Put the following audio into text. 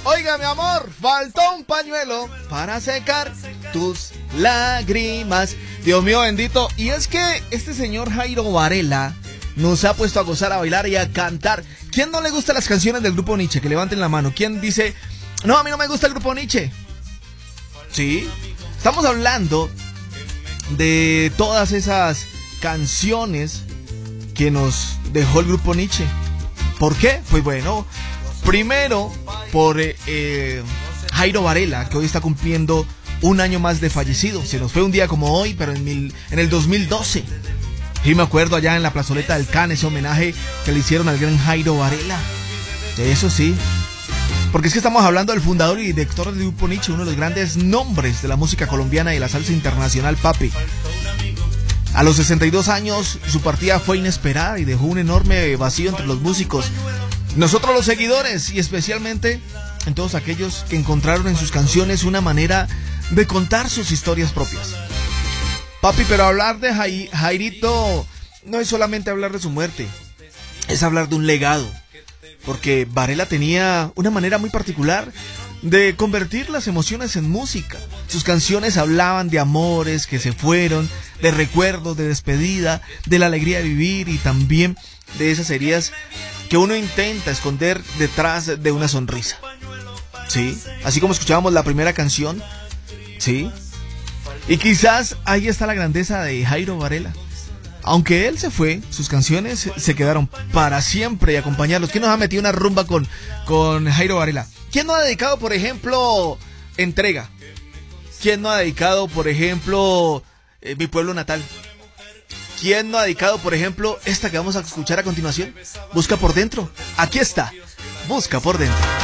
Oiga, mi amor, faltó un pañuelo para secar tus lágrimas. Dios mío bendito. Y es que este señor Jairo Varela nos ha puesto a gozar, a bailar y a cantar. ¿Quién no le gusta las canciones del grupo Nietzsche? Que levanten la mano. ¿Quién dice, no, a mí no me gusta el grupo Nietzsche? Sí, estamos hablando de todas esas canciones que nos dejó el grupo Nietzsche. ¿Por qué? Pues bueno, primero por Jairo Varela, que hoy está cumpliendo un año más de fallecido. Se nos fue un día como hoy, pero en el 2012. Y me acuerdo allá en la plazoleta del Can, ese homenaje que le hicieron al gran Jairo Varela. Eso sí, porque es que estamos hablando del fundador y director del grupo Nietzsche, uno de los grandes nombres de la música colombiana y de la salsa internacional, papi. A los 62 años su partida fue inesperada y dejó un enorme vacío entre los músicos, nosotros los seguidores, y especialmente en todos aquellos que encontraron en sus canciones una manera de contar sus historias propias. Papi, pero hablar de Jairito no es solamente hablar de su muerte, es hablar de un legado, porque Varela tenía una manera muy particular de convertir las emociones en música. Sus canciones hablaban de amores que se fueron, de recuerdos, de despedida, de la alegría de vivir y también de esas heridas que uno intenta esconder detrás de una sonrisa. Sí, así como escuchábamos la primera canción, sí. Y quizás ahí está la grandeza de Jairo Varela. Aunque él se fue, sus canciones se quedaron para siempre y acompañarlos. ¿Quién nos ha metido una rumba con Jairo Varela? ¿Quién no ha dedicado, por ejemplo, Entrega? ¿Quién no ha dedicado, por ejemplo, Mi Pueblo Natal? ¿Quién no ha dedicado, por ejemplo, esta que vamos a escuchar a continuación? Busca por Dentro. Aquí está, Busca por Dentro.